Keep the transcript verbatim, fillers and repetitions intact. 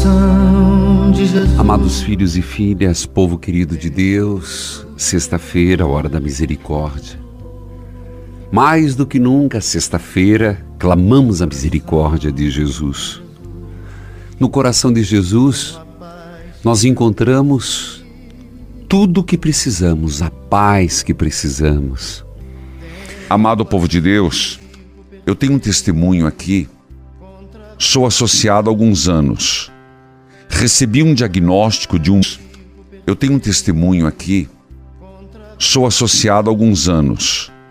coração de Jesus. Amados filhos e filhas, povo querido de Deus, sexta-feira, hora da misericórdia. Mais do que nunca, sexta-feira, clamamos a misericórdia de Jesus. No coração de Jesus, nós encontramos tudo o que precisamos, a paz que precisamos. Amado povo de Deus, eu tenho um testemunho aqui. Sou associado há alguns anos. Recebi um diagnóstico de um... Eu tenho um testemunho aqui. Sou associado há alguns anos.